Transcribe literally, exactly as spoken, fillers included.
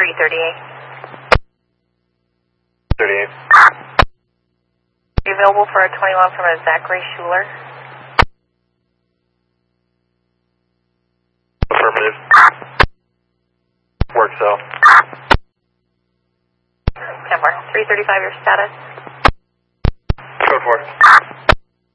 three thirty-eight. thirty-eight. You available for a twenty-one from a Zachary Schuler? Affirmative. Work cell. ten four. three thirty-five, your status? Code four.